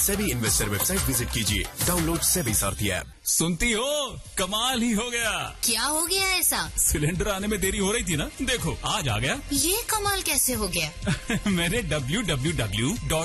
SEBI investor website visit कीजिए। Download SEBI सारथी app. सुनती हो, कमाल ही हो गया। क्या हो गया ऐसा? सिलेंडर आने में देरी हो रही थी ना, देखो आज आ गया। ये कमाल कैसे हो गया? मैंने www